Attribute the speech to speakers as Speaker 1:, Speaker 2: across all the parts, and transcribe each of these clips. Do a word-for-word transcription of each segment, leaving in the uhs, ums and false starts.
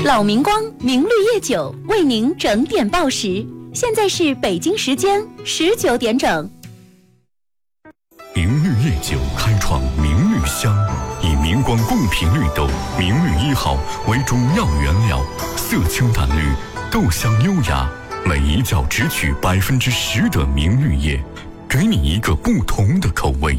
Speaker 1: 老明光明绿叶酒为您整点报时，现在是北京时间十九点整。
Speaker 2: 明绿叶酒开创明绿香，以明光贡品绿豆明绿一号为主要原料，色清淡绿，豆香优雅，每一窖只取百分之十的明绿叶，给你一个不同的口味。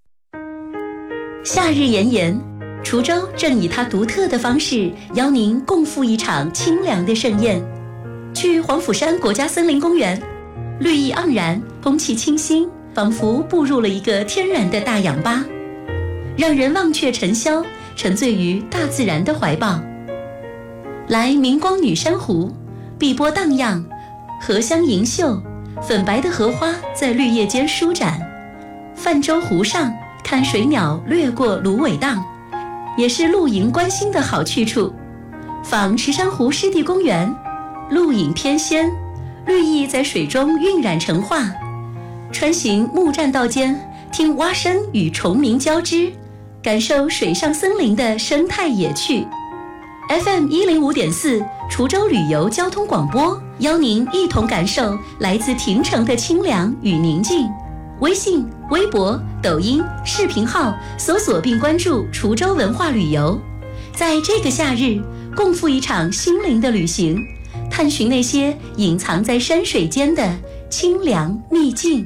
Speaker 1: 夏日炎炎，滁州正以它独特的方式邀您共赴一场清凉的盛宴。去黄甫山国家森林公园，绿意盎然，空气清新，仿佛步入了一个天然的大氧吧，让人忘却尘嚣，沉醉于大自然的怀抱。来明光女珊瑚，碧波荡漾，荷香盈袖，粉白的荷花在绿叶间舒展。泛舟湖上，看水鸟掠过芦苇荡，也是露营观星的好去处。访池珊瑚湿地公园，露影翩跹，绿意在水中晕染成画。穿行木栈道间，听蛙声与虫鸣交织，感受水上森林的生态野趣。 F M 一零五点四 滁州旅游交通广播，邀您一同感受来自亭城的清凉与宁静。微信、微博、抖音、视频号搜索并关注滁州文化旅游，在这个夏日共赴一场心灵的旅行，探寻那些隐藏在山水间的清凉秘境。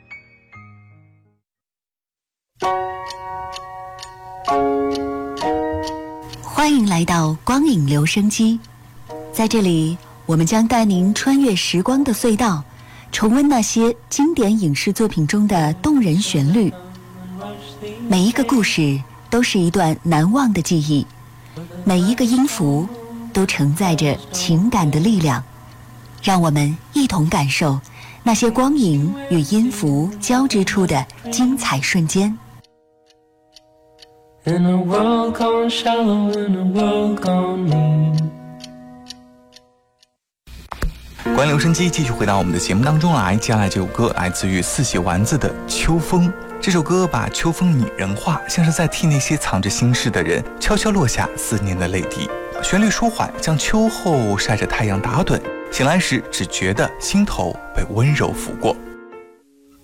Speaker 1: 欢迎来到光影留声机，在这里我们将带您穿越时光的隧道，重温那些经典影视作品中的动人旋律。每一个故事都是一段难忘的记忆，每一个音符都承载着情感的力量。让我们一同感受那些光影与音符交织出的精彩瞬间。
Speaker 3: In a world gone shallow, in a world gone mean。
Speaker 4: 观留声机继续回到我们的节目当中来，接下来这首歌来自于四喜丸子的《秋风》。这首歌把秋风拟人化，像是在替那些藏着心事的人悄悄落下思念的泪滴。旋律舒缓，将秋后晒着太阳打盹，醒来时只觉得心头被温柔抚过。